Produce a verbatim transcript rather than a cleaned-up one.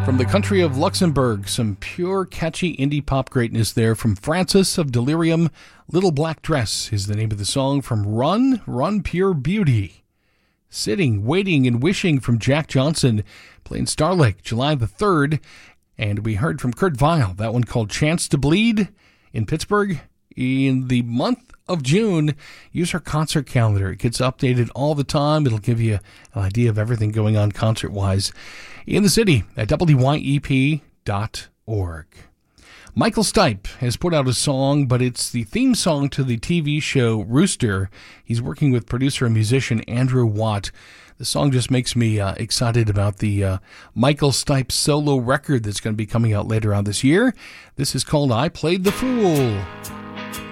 From the country of Luxembourg, some pure, catchy indie pop greatness there from Francis of Delirium. Little Black Dress is the name of the song from Run, Run Pure Beauty. Sitting, Waiting, and Wishing from Jack Johnson, playing Star Lake, July the third. And we heard from Kurt Vile, that one called Chance to Bleed in Pittsburgh. In the month of June, use our concert calendar. It gets updated all the time. It'll give you an idea of everything going on concert-wise in the city at W Y E P dot org. Michael Stipe has put out a song, but it's the theme song to the T V show Rooster. He's working with producer and musician Andrew Watt. The song just makes me uh, excited about the uh, Michael Stipe solo record that's going to be coming out later on this year. This is called I Played the Fool.